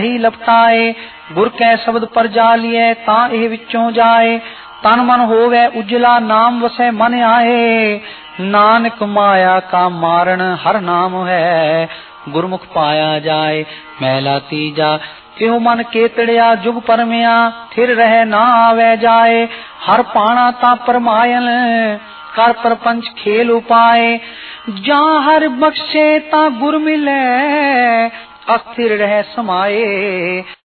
ही लपटाए। गुर कै शब्द पर जा लिये ता एह विचों जाए। तन मन होवे उजला नाम वसै मन आए। नानक माया का मारण हर नाम है। गुरमुख पाया जाए। महला तीजा क्यों मन केतड़िया जुग परमिया फिर रह ना आवे जाए। हर पाना ता परमायन कर परपंच खेल उपाय। जा हर बख्शे ता गुर मिले अस्थिर रह समाए।